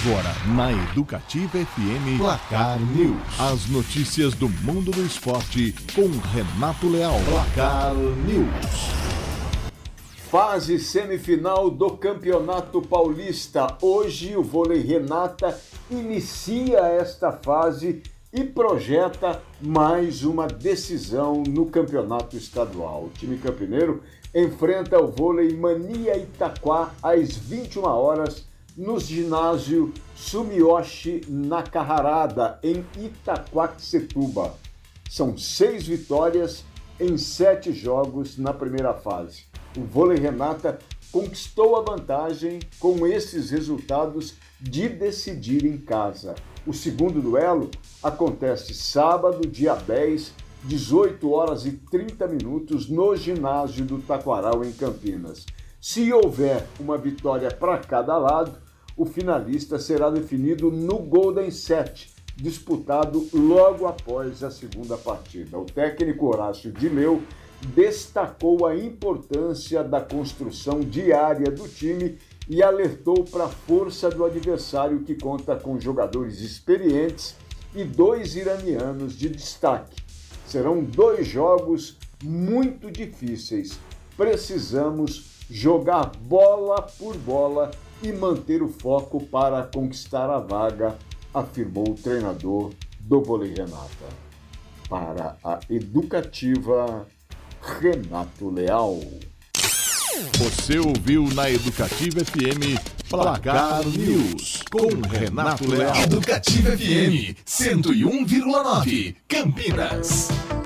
Agora, na Educativa FM, Placar News. As notícias do mundo do esporte com Renato Leal. Placar News. Fase semifinal do Campeonato Paulista. Hoje o Vôlei Renata inicia esta fase e projeta mais uma decisão no Campeonato Estadual. O time campineiro enfrenta o Vôlei Mania Itaquá às 21 horas no ginásio Sumiyoshi Nakahara, em Itaquaquecetuba. São 6 vitórias em 7 jogos na primeira fase. O Vôlei Renata conquistou a vantagem com esses resultados de decidir em casa. O segundo duelo acontece sábado, dia 10, 18 horas e 30 minutos, no ginásio do Taquaral, em Campinas. Se houver uma vitória para cada lado, o finalista será definido no Golden Set, disputado logo após a segunda partida. O técnico Horácio Dimeu destacou a importância da construção diária do time e alertou para a força do adversário, que conta com jogadores experientes e 2 iranianos de destaque. Serão 2 jogos muito difíceis. Precisamos jogar bola por bola e manter o foco para conquistar a vaga, afirmou o treinador do Vôlei Renata. Para a Educativa, Renato Leal. Você ouviu na Educativa FM Placar News com Renato Leal. Educativa FM 101,9 Campinas.